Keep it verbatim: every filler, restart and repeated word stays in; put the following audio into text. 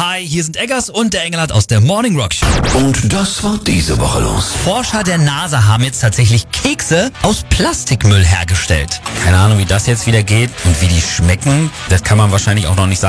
Hi, hier sind Eggers und der Engelhardt aus der Morning Rock Show. Und das war diese Woche los. Forscher der NASA haben jetzt tatsächlich Kekse aus Plastikmüll hergestellt. Keine Ahnung, wie das jetzt wieder geht und wie die schmecken. Das kann man wahrscheinlich auch noch nicht sagen.